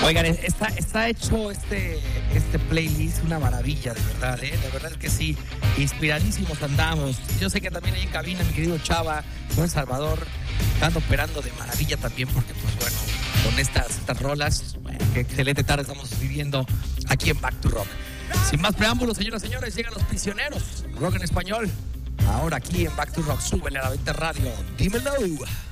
Oigan, está hecho este playlist una maravilla, de verdad, ¿eh? De verdad que sí, inspiradísimos andamos. Yo sé que también ahí en cabina, mi querido Chava, Juan Salvador, están operando de maravilla también, porque pues bueno, con estas rolas, bueno, qué excelente tarde estamos viviendo aquí en Back to Rock. Sin más preámbulos, señoras y señores, llegan Los Prisioneros, rock en español. Ahora aquí en Back to Rock, súbele a la 20 radio, dímelo.